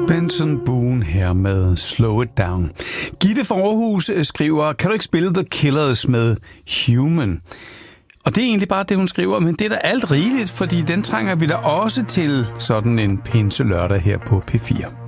Benson Boone her med Slow It Down. Gitte fra Aarhus skriver, kan du ikke spille The Killers med Human? Og det er egentlig bare det, hun skriver, men det er da alt rigeligt, fordi den trænger vi da også til sådan en pinselørdag her på P4.